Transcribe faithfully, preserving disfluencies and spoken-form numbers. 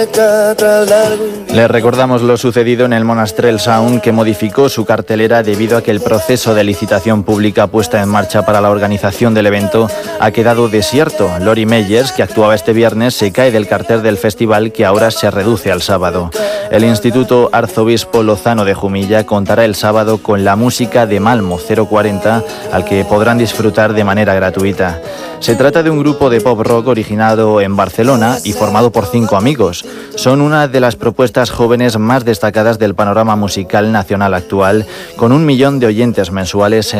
Les recordamos lo sucedido en el Monastrell Sound, que modificó su cartelera debido a que el proceso de licitación pública puesta en marcha para la organización del evento ha quedado desierto. Lori Meyers, que actuaba este viernes, se cae del cartel del festival, que ahora se reduce al sábado. El Instituto Arzobispo Lozano de Jumilla contará el sábado con la música de Malmo cero cuarenta, al que podrán disfrutar de manera gratuita. Se trata de un grupo de pop rock originado en Barcelona y formado por cinco amigos. Son una de las propuestas jóvenes más destacadas del panorama musical nacional actual, con un millón de oyentes mensuales en